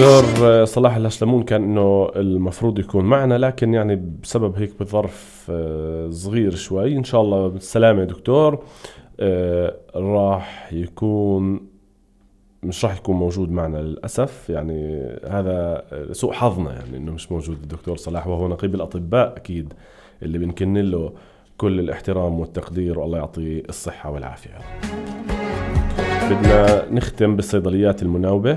دكتور صلاح الهشلمون كان انه المفروض يكون معنا، لكن يعني بسبب هيك بظرف صغير شوي. ان شاء الله بالسلامة يا دكتور. راح يكون مش راح يكون موجود معنا للأسف، يعني هذا سوء حظنا يعني انه مش موجود الدكتور صلاح، وهو نقيب الأطباء اكيد اللي بنكن له كل الاحترام والتقدير، والله يعطيه الصحة والعافية. بدنا نختم بالصيدليات المناوبة.